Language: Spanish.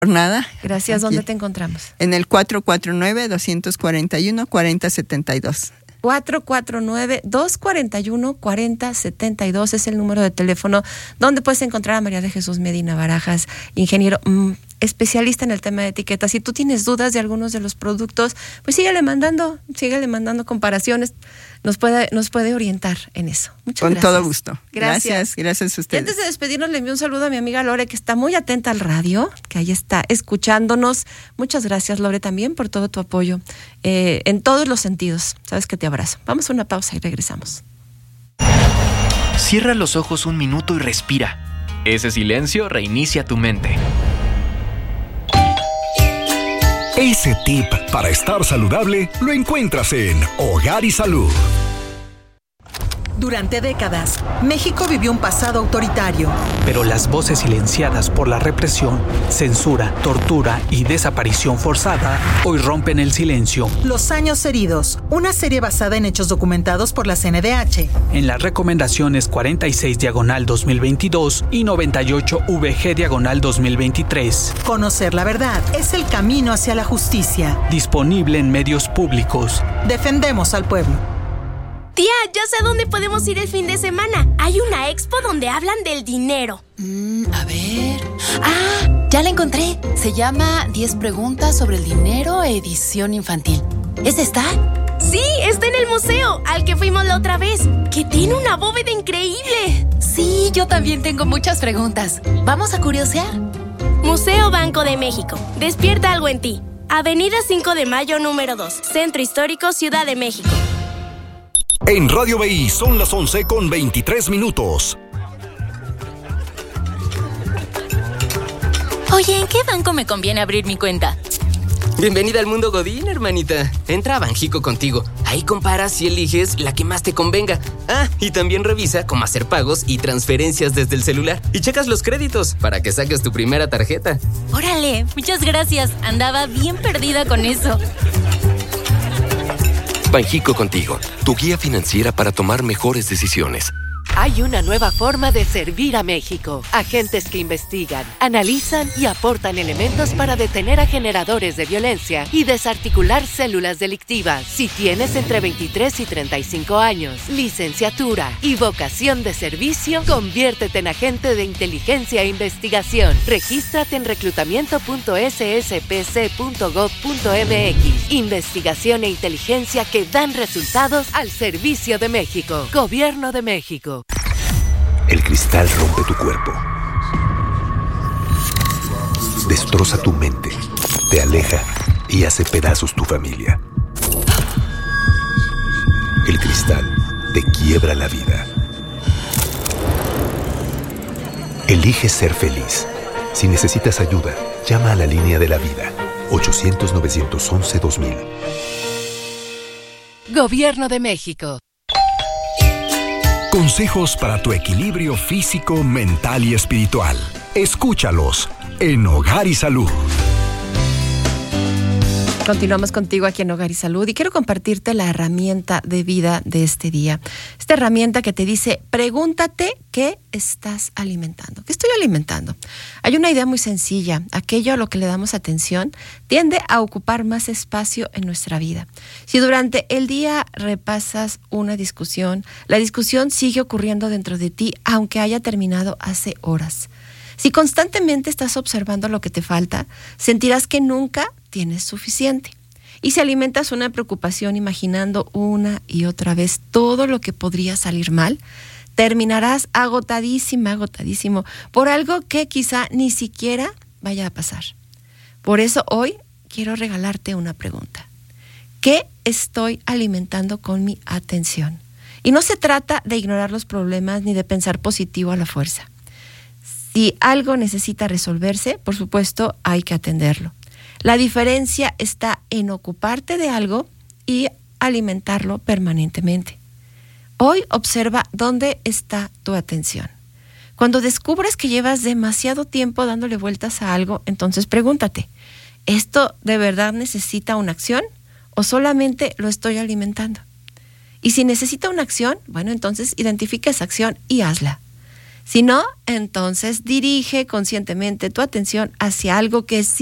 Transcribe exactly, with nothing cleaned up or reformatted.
Por nada. Gracias. Aquí. ¿Dónde te encontramos? En el cuatro cuatro nueve, dos cuatro uno, cuatro cero siete dos. cuatro cuatro nueve, dos cuatro uno, cuatro cero siete dos es el número de teléfono donde puedes encontrar a María de Jesús Medina Barajas, ingeniero mmm, especialista en el tema de etiquetas. Si tú tienes dudas de algunos de los productos, pues síguele mandando, síguele mandando comparaciones. Nos puede, nos puede orientar en eso. Muchas Con gracias. todo gusto. Gracias. Gracias, gracias a ustedes. Y antes de despedirnos, le envío un saludo a mi amiga Lore, que está muy atenta al radio, que ahí está escuchándonos. Muchas gracias, Lore, también por todo tu apoyo eh, en todos los sentidos. Sabes que te abrazo. Vamos a una pausa y regresamos. Cierra los ojos un minuto y respira. Ese silencio reinicia tu mente. Ese tip para estar saludable lo encuentras en Hogar y Salud. Durante décadas, México vivió un pasado autoritario. Pero las voces silenciadas por la represión, censura, tortura y desaparición forzada hoy rompen el silencio. Los años heridos, una serie basada en hechos documentados por la C N D H. En las recomendaciones cuarenta y seis diagonal dos mil veintidós y noventa y ocho V G diagonal dos mil veintitrés. Conocer la verdad es el camino hacia la justicia. Disponible en medios públicos. Defendemos al pueblo. Tía, ya sé a dónde podemos ir el fin de semana. Hay una expo donde hablan del dinero. Mm, a ver... ¡Ah! Ya la encontré. Se llama diez preguntas sobre el dinero, edición infantil. ¿Es esta? Sí, está en el museo, al que fuimos la otra vez, que tiene una bóveda increíble. Sí, yo también tengo muchas preguntas. ¿Vamos a curiosear? Museo Banco de México. Despierta algo en ti. Avenida cinco de Mayo, número dos. Centro Histórico, Ciudad de México. En Radio B I son las once con veintitrés minutos. Oye, ¿en qué banco me conviene abrir mi cuenta? Bienvenida al mundo Godín, hermanita. Entra a Banjico Contigo. Ahí comparas y eliges la que más te convenga. Ah, y también revisa cómo hacer pagos y transferencias desde el celular. Y checas los créditos para que saques tu primera tarjeta. Órale, muchas gracias. Andaba bien perdida con eso. Banjico Contigo, tu guía financiera para tomar mejores decisiones. Hay una nueva forma de servir a México. Agentes que investigan, analizan y aportan elementos para detener a generadores de violencia y desarticular células delictivas. Si tienes entre veintitrés y treinta y cinco años, licenciatura y vocación de servicio, conviértete en agente de inteligencia e investigación. Regístrate en reclutamiento punto s s p c punto gov punto m x. Investigación e inteligencia que dan resultados al servicio de México. Gobierno de México. El cristal rompe tu cuerpo, destroza tu mente, te aleja y hace pedazos tu familia. El cristal te quiebra la vida. Elige ser feliz. Si necesitas ayuda, llama a la línea de la vida, ochocientos, novecientos once, dos mil. Gobierno de México. Consejos para tu equilibrio físico, mental y espiritual. Escúchalos en Hogar y Salud. Continuamos contigo aquí en Hogar y Salud y quiero compartirte la herramienta de vida de este día. Esta herramienta que te dice, pregúntate qué estás alimentando. ¿Qué estoy alimentando? Hay una idea muy sencilla. Aquello a lo que le damos atención tiende a ocupar más espacio en nuestra vida. Si durante el día repasas una discusión, la discusión sigue ocurriendo dentro de ti, aunque haya terminado hace horas. Si constantemente estás observando lo que te falta, sentirás que nunca tienes suficiente. Y si alimentas una preocupación imaginando una y otra vez todo lo que podría salir mal, terminarás agotadísima, agotadísimo por algo que quizá ni siquiera vaya a pasar. Por eso hoy quiero regalarte una pregunta. ¿Qué estoy alimentando con mi atención? Y no se trata de ignorar los problemas ni de pensar positivo a la fuerza. Si algo necesita resolverse, por supuesto, hay que atenderlo. La diferencia está en ocuparte de algo y alimentarlo permanentemente. Hoy observa dónde está tu atención. Cuando descubres que llevas demasiado tiempo dándole vueltas a algo, entonces pregúntate, ¿esto de verdad necesita una acción o solamente lo estoy alimentando? Y si necesita una acción, bueno, entonces identifica esa acción y hazla. Si no, entonces dirige conscientemente tu atención hacia algo que sí